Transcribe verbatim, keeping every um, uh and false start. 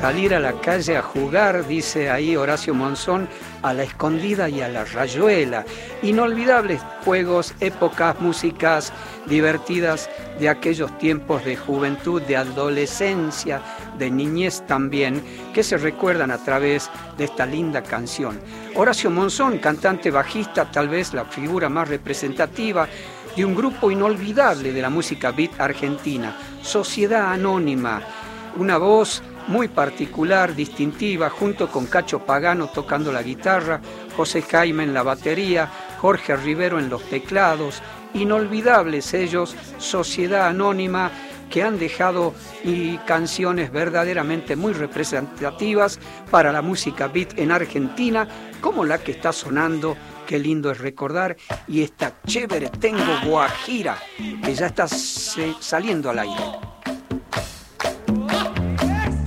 salir a la calle a jugar, dice ahí Horacio Monzón, a la escondida y a la rayuela. Inolvidables juegos, épocas, músicas divertidas de aquellos tiempos de juventud, de adolescencia, de niñez también, que se recuerdan a través de esta linda canción. Horacio Monzón, cantante bajista, tal vez la figura más representativa de un grupo inolvidable de la música beat argentina, Sociedad Anónima, una voz muy particular, distintiva, junto con Cacho Pagano tocando la guitarra, José Jaime en la batería, Jorge Rivero en los teclados, inolvidables ellos, Sociedad Anónima, que han dejado y canciones verdaderamente muy representativas para la música beat en Argentina, como la que está sonando, qué lindo es recordar, y esta chévere Tengo Guajira, que ya está saliendo al aire.